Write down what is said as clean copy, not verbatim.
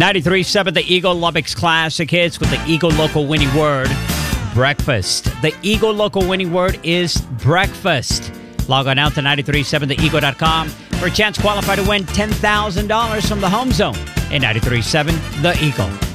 93.7 The Eagle Lubbock's Classic Hits with the Eagle Local winning word, breakfast. The Eagle Local winning word is breakfast. Log on out to 937theeagle.com for a chance to qualify to win $10,000 from the Home Zone in 93.7 The Eagle.